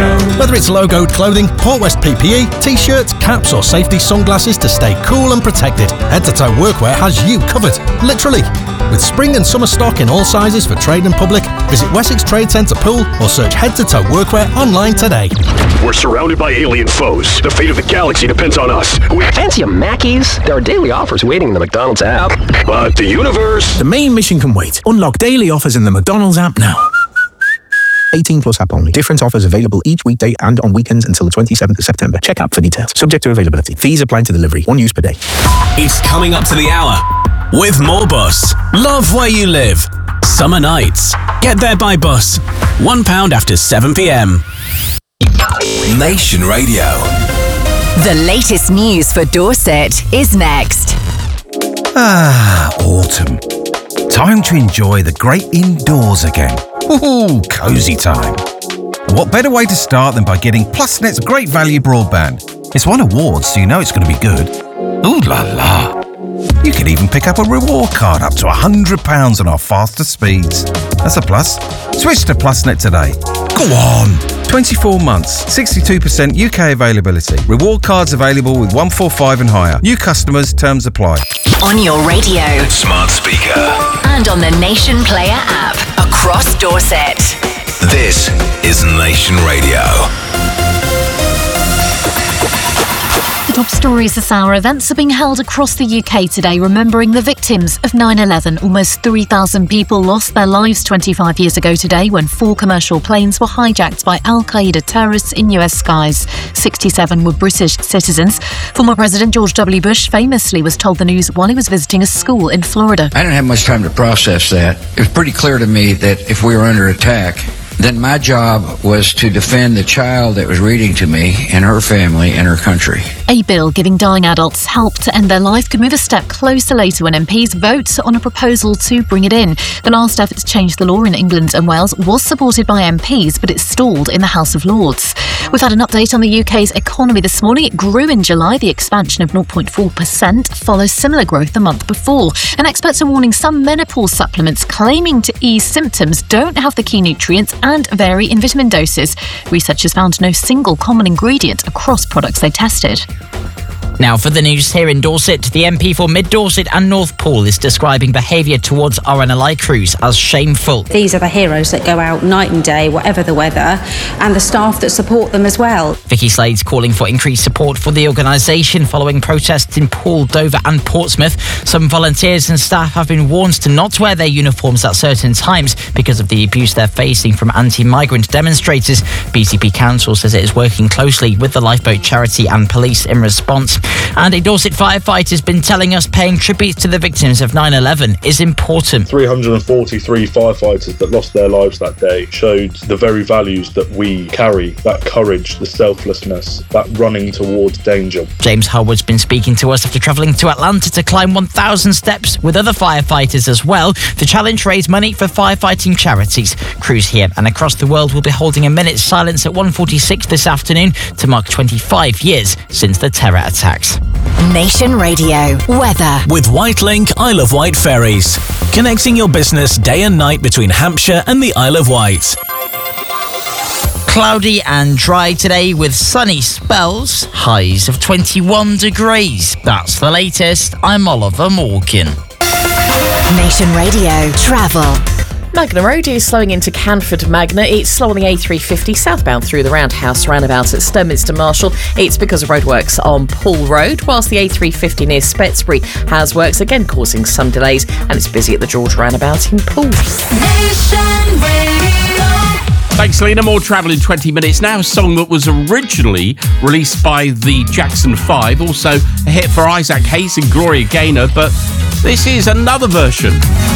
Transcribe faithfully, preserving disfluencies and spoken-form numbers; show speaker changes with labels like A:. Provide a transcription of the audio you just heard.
A: Radio.
B: Whether it's logoed clothing, Port West P P E, t-shirts, caps or safety sunglasses to stay cool and protected, Head to Toe Workwear has you covered, literally. With spring and summer stock in all sizes for trade and public, visit Wessex Trade Centre Pool or search Head to Toe Workwear online today.
C: We're surrounded by alien foes. The fate of the galaxy depends on us. We
D: fancy a Mackey's? There are daily offers waiting in the McDonald's app.
C: But the universe...
E: The main mission can wait. Unlock daily offers in the McDonald's app now. eighteen plus app only. Different offers available each weekday and on weekends until the twenty-seventh of September. Check app for details. Subject to availability. Fees apply to delivery. One use per day.
F: It's coming up to the hour with more bus. Love where you live. Summer nights. Get there by bus. One pound after seven p.m.
G: Nation Radio.
H: The latest news for Dorset is next.
I: Ah, autumn. Time to enjoy the great indoors again. Woohoo, cosy time. What better way to start than by getting Plusnet's great value broadband? It's won awards, so you know it's going to be good. Ooh la la. You can even pick up a reward card up to one hundred pounds on our faster speeds. That's a plus. Switch to Plusnet today. Go on. twenty-four months, sixty-two percent U K availability. Reward cards available with one forty-five and higher. New customers, terms apply.
H: On your radio.
G: Smart speaker.
H: And on the Nation Player app. Across Dorset.
G: This is Nation Radio.
J: The top stories this hour. Events are being held across the U K today, remembering the victims of nine eleven. Almost three thousand people lost their lives twenty-five years ago today when four commercial planes were hijacked by Al-Qaeda terrorists in U S skies. sixty-seven were British citizens. Former President George W. Bush famously was told the news while he was visiting a school in Florida.
K: I didn't have much time to process that. It was pretty clear to me that if we were under attack, then my job was to defend the child that was reading to me and her family and her country.
J: A bill giving dying adults help to end their life could move a step closer later when M Ps vote on a proposal to bring it in. The last effort to change the law in England and Wales was supported by M Ps, but it stalled in the House of Lords. We've had an update on the U K's economy this morning. It grew in July. The expansion of zero point four percent follows similar growth the month before. And experts are warning some menopause supplements claiming to ease symptoms don't have the key nutrients and vary in vitamin doses. Researchers found no single common ingredient across products they tested.
L: Now for the news here in Dorset, the M P for Mid Dorset and North Pool is describing behaviour towards R N L I crews as shameful.
M: These are the heroes that go out night and day, whatever the weather, and the staff that support them as well.
L: Vicky Slade's calling for increased support for the organisation following protests in Poole, Dover and Portsmouth. Some volunteers and staff have been warned to not wear their uniforms at certain times because of the abuse they're facing from anti-migrant demonstrators. B C P Council says it is working closely with the lifeboat charity and police in response. And a Dorset firefighter has been telling us paying tribute to the victims of nine eleven is important.
N: three hundred forty-three firefighters that lost their lives that day showed the very values that we carry, that courage, the selflessness, that running towards danger.
L: James Howard's been speaking to us after travelling to Atlanta to climb one thousand steps with other firefighters as well. The challenge raised money for firefighting charities. Crews here and across the world will be holding a minute's silence at one forty-six this afternoon to mark twenty-five years since the terror attacks.
H: Nation Radio weather
F: with Whitelink Isle of Wight ferries, connecting your business day and night between Hampshire and the Isle of Wight.
L: Cloudy and dry today with sunny spells, highs of twenty-one degrees. That's the latest. I'm Oliver Morgan.
H: Nation Radio travel.
O: Magna Road is slowing into Canford Magna. It's slow on the A three fifty southbound through the Roundhouse roundabout at Sturminster Marshall. It's because of roadworks on Poole Road, whilst the A three fifty near Spetsbury has works again causing some delays, and it's busy at the George roundabout in Poole.
P: Thanks, Lena. More travel in twenty minutes now. A song that was originally released by the Jackson five, also a hit for Isaac Hayes and Gloria Gaynor, but this is another version.